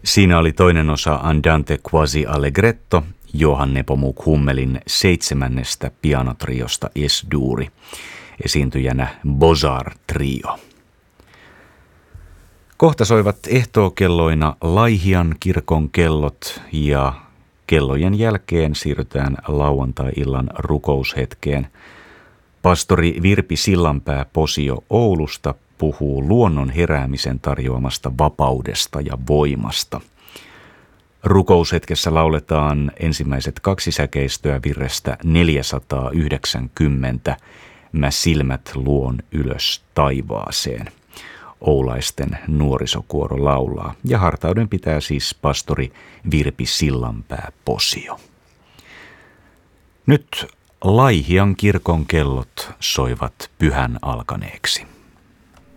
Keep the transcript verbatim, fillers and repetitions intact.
Siinä oli toinen osa Andante quasi allegretto Johann Nepomuk Hummelin seitsemännestä pianotriosta Es-duuri, esiintyjänä Bozar Trio. Kohta soivat ehtookelloina Laihian kirkon kellot ja kellojen jälkeen siirrytään lauantai-illan rukoushetkeen. Pastori Virpi Sillanpää Posio Oulusta puhuu luonnon heräämisen tarjoamasta vapaudesta ja voimasta. Rukoushetkessä lauletaan ensimmäiset kaksi säkeistöä virrestä neljäsataayhdeksänkymmentä, Mä silmät luon ylös taivaaseen. Oulaisten nuorisokuoro laulaa ja hartauden pitää siis pastori Virpi Sillanpää Posio. Nyt Laihian kirkon kellot soivat pyhän alkaneeksi.